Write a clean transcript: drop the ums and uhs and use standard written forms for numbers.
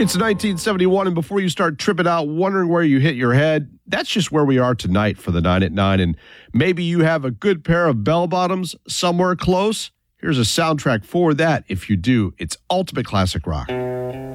It's 1971, and before you start tripping out, wondering where you hit your head, that's just where we are tonight for the 9 at 9. And maybe you have a good pair of bell-bottoms somewhere close. Here's a soundtrack for that. If you do, it's Ultimate Classic Rock.